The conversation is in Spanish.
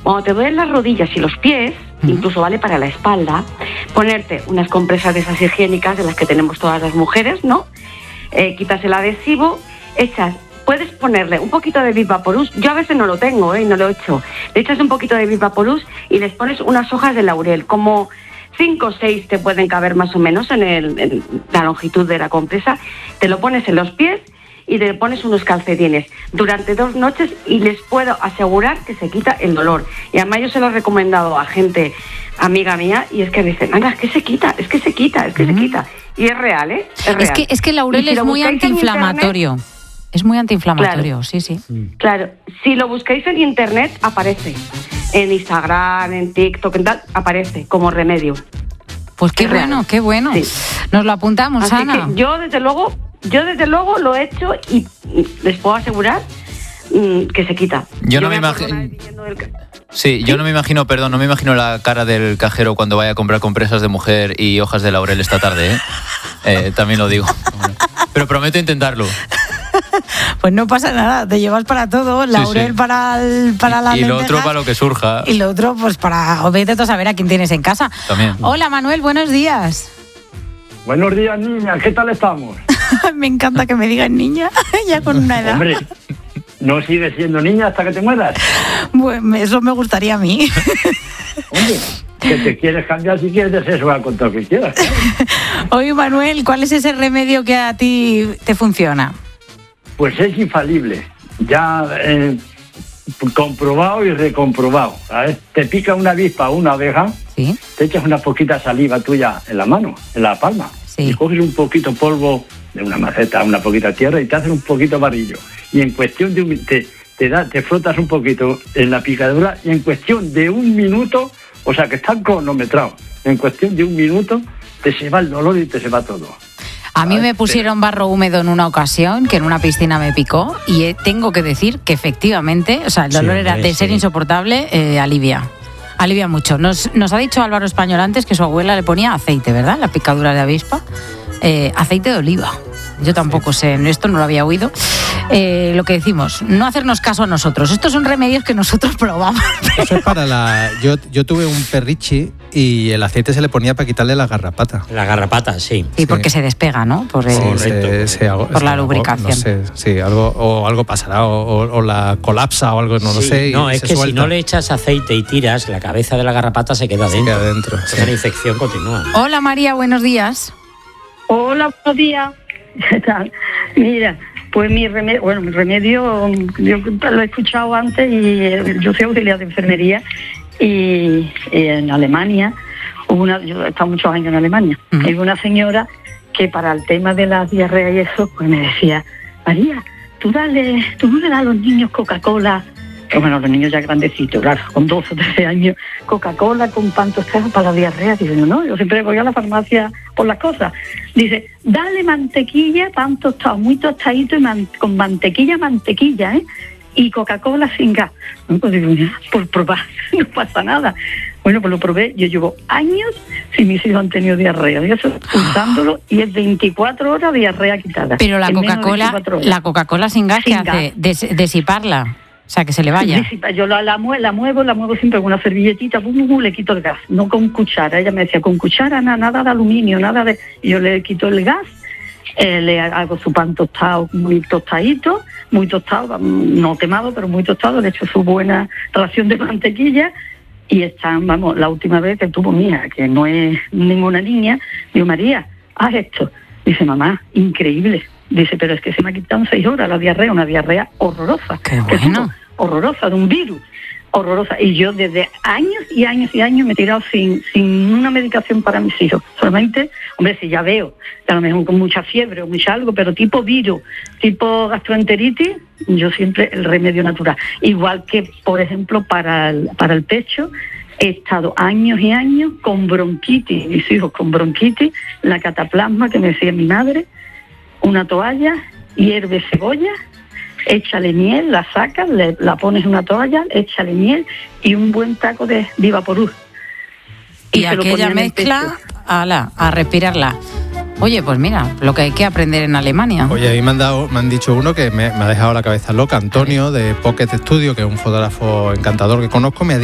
Cuando te duelen las rodillas y los pies, incluso vale para la espalda, ponerte unas compresas de esas higiénicas de las que tenemos todas las mujeres, ¿no? Quitas el adhesivo, puedes ponerle un poquito de Vivaporus. Yo a veces no lo tengo, no lo he hecho. Le echas un poquito de Vivaporus y les pones unas hojas de laurel, como 5 o 6 te pueden caber más o menos en la longitud de la compresa. Te lo pones en los pies y le pones unos calcetines durante 2 noches y les puedo asegurar que se quita el dolor. Y además yo se lo he recomendado a gente amiga mía y es que dicen, anda, es que se quita. Y es real, Es real. Es que el laurel es muy antiinflamatorio. Es muy antiinflamatorio, claro, sí. Claro, si lo buscáis en internet aparece. En Instagram, en TikTok, en tal, aparece como remedio. Pues qué bueno, qué bueno. Sí. Nos lo apuntamos, así Ana. Que yo desde luego lo he hecho y les puedo asegurar que se quita. Yo no me imagino. Sí, yo no me imagino la cara del cajero cuando vaya a comprar compresas de mujer y hojas de laurel esta tarde, también lo digo. Pero prometo intentarlo. Pues no pasa nada, te llevas para todo, laurel sí. para las lentejas. Y lo otro para lo que surja. Y lo otro pues para, vete a saber a quién tienes en casa. También. Hola Manuel, buenos días. Buenos días, niña, ¿qué tal estamos? Me encanta que me digan niña, ya con una edad. Hombre, ¿no sigues siendo niña hasta que te mueras? Bueno, eso me gustaría a mí. Hombre, que te quieres cambiar si quieres de sexo con todo lo que quieras. ¿Claro? Oye Manuel, ¿cuál es ese remedio que a ti te funciona? Pues es infalible, ya comprobado y recomprobado. ¿Sabes? Te pica una avispa o una abeja, ¿sí? Te echas una poquita saliva tuya en la mano, en la palma, sí. Y coges un poquito polvo de una maceta, una poquita tierra y te haces un poquito barrillo. Y en cuestión de te frotas un poquito en la picadura y en cuestión de 1 minuto, o sea que están cronometrados, en cuestión de 1 minuto te se va el dolor y te se va todo. A mí me pusieron barro húmedo en una ocasión, que en una piscina me picó, y tengo que decir que efectivamente, o sea, el dolor era de ser insoportable, alivia mucho. Nos ha dicho Álvaro Español antes que su abuela le ponía aceite, ¿verdad? La picadura de avispa, aceite de oliva. Yo tampoco sé, esto no lo había oído. Lo que decimos, no hacernos caso a nosotros. Estos son remedios que nosotros probamos. Eso es para yo tuve un perrichi y el aceite se le ponía para quitarle la garrapata. La garrapata, sí. Y porque se despega, ¿no? Por la lubricación. No sé, sí, algo pasará o la colapsa o algo, no lo sé. No, es que suelta. Si no le echas aceite y tiras, la cabeza de la garrapata se queda dentro. Sí. La infección continúa. Hola María, buenos días. Hola, buenos días. ¿Qué tal? Mira, pues mi remedio, yo lo he escuchado antes y yo soy auxiliar de enfermería y en Alemania, yo he estado muchos años en Alemania, hay una señora que para el tema de las diarreas y eso, pues me decía, María, tú no le das a los niños Coca-Cola, bueno, los niños ya grandecitos, claro, con 12 o 13 años, Coca-Cola con pan tostado para la diarrea. Dice, no, yo siempre voy a la farmacia por las cosas. Dice, dale mantequilla, pan tostado, muy tostadito y con mantequilla, y Coca-Cola sin gas. No, pues digo, por probar, no pasa nada. Bueno, pues lo probé, yo llevo años si mis hijos han tenido diarrea. Yo estoy usándolo y es 24 horas diarrea quitada. Pero la Coca-Cola sin gas, ¿qué hace? Disiparla. O sea, que se le vaya. Yo la muevo siempre con una servilletita, le quito el gas, no con cuchara. Ella me decía, con cuchara nada de aluminio, nada de... Yo le quito el gas, le hago su pan tostado, muy tostadito, no quemado, pero muy tostado, le echo su buena ración de mantequilla y están, la última vez que tuvo mi hija, que no es ninguna niña, digo, María, haz esto. Dice, mamá, increíble. Dice, pero es que se me ha quitado en 6 horas la diarrea, una diarrea horrorosa. ¡Qué bueno! Horrorosa, de un virus. Horrorosa. Y yo desde años y años me he tirado sin una medicación para mis hijos. Solamente, hombre, si ya veo, que a lo mejor con mucha fiebre o mucha algo, pero tipo virus, tipo gastroenteritis, yo siempre el remedio natural. Igual que, por ejemplo, para el pecho, he estado años y años con bronquitis, mis hijos con bronquitis, la cataplasma que me decía mi madre, una toalla, hierve cebolla, échale miel, la sacas, la pones en una toalla, échale miel y un buen taco de Vivaporus. Y aquella mezcla, a respirarla. Oye, pues mira, lo que hay que aprender en Alemania. Oye, a mí me han dicho uno que me ha dejado la cabeza loca. Antonio, de Pocket Studio, que es un fotógrafo encantador que conozco, me ha